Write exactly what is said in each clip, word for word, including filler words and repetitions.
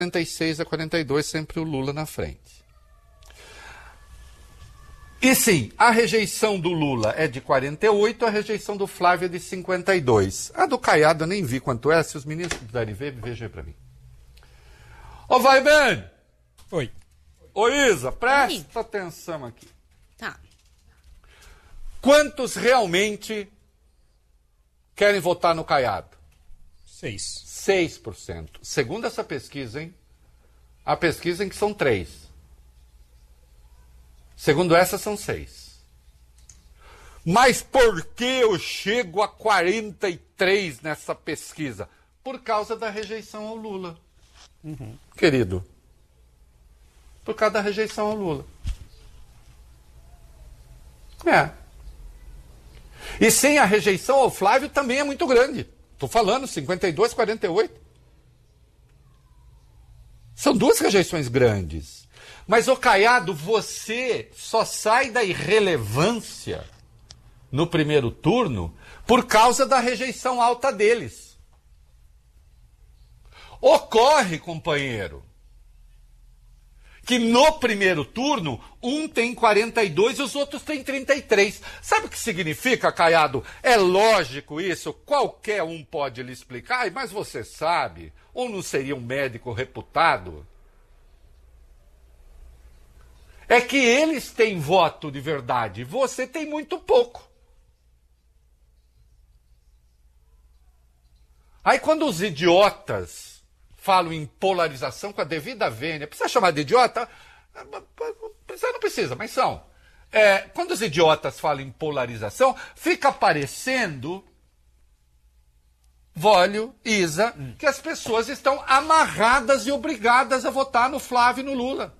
quarenta e seis a quarenta e dois, sempre o Lula na frente. E sim, a rejeição do Lula é de quarenta e oito, a rejeição do Flávio é de cinquenta e dois. A do Caiado eu nem vi quanto é, se os meninos puderem ver, vejam aí pra mim. Ô, vai bem! Oi. Ô, Isa, presta Oi. atenção aqui. Tá. Quantos realmente querem votar no Caiado? Seis. seis por cento. Segundo essa pesquisa, hein? A pesquisa em que são três. Segundo essa, são seis. Mas por que eu chego a quarenta e três nessa pesquisa? Por causa da rejeição ao Lula. Uhum. Querido. Por causa da rejeição ao Lula. É. E sem a rejeição ao Flávio também é muito grande. Estou falando, cinquenta e dois, quarenta e oito. São duas rejeições grandes. Mas, ô Caiado, você só sai da irrelevância no primeiro turno por causa da rejeição alta deles. Ocorre, companheiro, que no primeiro turno, um tem quarenta e dois e os outros têm trinta e três. Sabe o que significa, Caiado? É lógico isso, qualquer um pode lhe explicar, mas você sabe, ou não seria um médico reputado? É que eles têm voto de verdade, você tem muito pouco. Aí quando os idiotas falam em polarização com a devida vênia, precisa chamar de idiota? Não precisa, mas são. É, quando os idiotas falam em polarização, fica parecendo, Vólio, Isa, hum. que as pessoas estão amarradas e obrigadas a votar no Flávio e no Lula.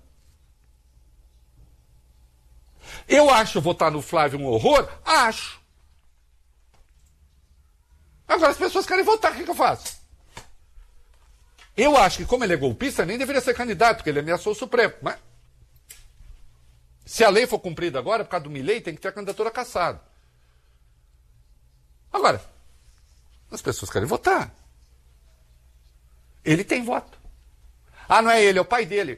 Eu acho votar no Flávio um horror? Acho. Agora as pessoas querem votar, o que, que eu faço? Eu acho que, como ele é golpista, nem deveria ser candidato, porque ele ameaçou o Supremo. Mas se a lei for cumprida agora, por causa do Milei, tem que ter a candidatura cassada. Agora, as pessoas querem votar. Ele tem voto. Ah, não é ele, é o pai dele.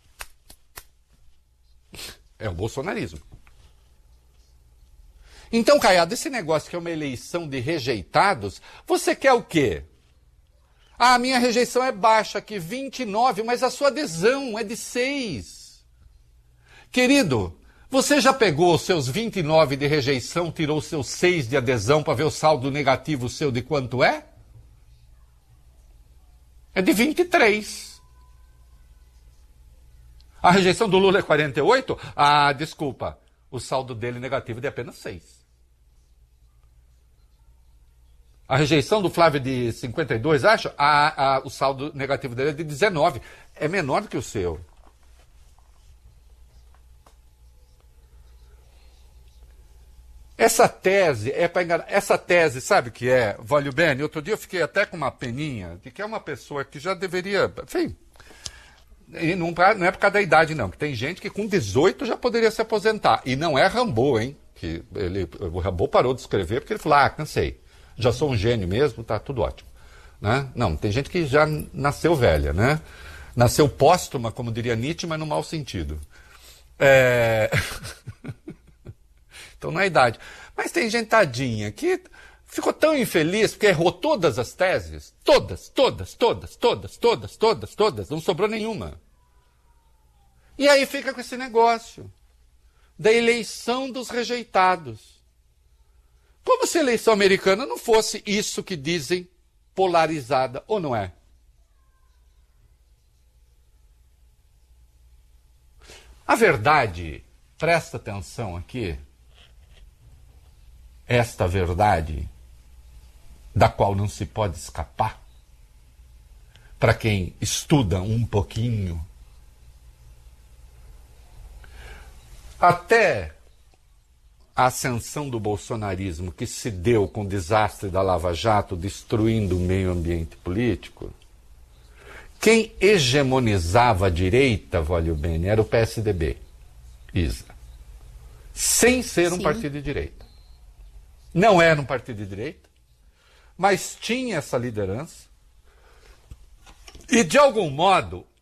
É o bolsonarismo. Então, Caiado, esse negócio que é uma eleição de rejeitados, você quer o quê? Ah, a minha rejeição é baixa aqui, vinte e nove, mas a sua adesão é de seis. Querido, você já pegou os seus vinte e nove de rejeição, tirou os seus seis de adesão para ver o saldo negativo seu de quanto é? É de vinte e três. A rejeição do Lula é quarenta e oito? Ah, desculpa, o saldo dele negativo é de apenas seis. A rejeição do Flávio é de cinquenta e dois, acha? Ah, ah, o saldo negativo dele é de dezenove. É menor do que o seu. Essa tese é para enganar. Essa tese, sabe o que é? Vale bem. Outro dia eu fiquei até com uma peninha de que é uma pessoa que já deveria. Enfim. E não, não é por causa da idade, não. Que tem gente que com dezoito já poderia se aposentar. E não é Rambo, hein? Que ele, o Rambo parou de escrever porque ele falou: ah, cansei. Já sou um gênio mesmo, tá tudo ótimo. Né? Não, tem gente que já nasceu velha, né? Nasceu póstuma, como diria Nietzsche, mas no mau sentido. É... Então, não é idade. Mas tem gente tadinha que ficou tão infeliz porque errou todas as teses. Todas, todas, todas, todas, todas, todas, todas. Não sobrou nenhuma. E aí fica com esse negócio da eleição dos rejeitados. Como se a eleição americana não fosse isso que dizem polarizada, ou não é? A verdade, presta atenção aqui, esta verdade, da qual não se pode escapar, para quem estuda um pouquinho, até a ascensão do bolsonarismo, que se deu com o desastre da Lava Jato, destruindo o meio ambiente político, quem hegemonizava a direita, Vólio Bene, era o P S D B, Isa. Sem ser um Sim. partido de direita. Não era um partido de direita, mas tinha essa liderança. E, de algum modo,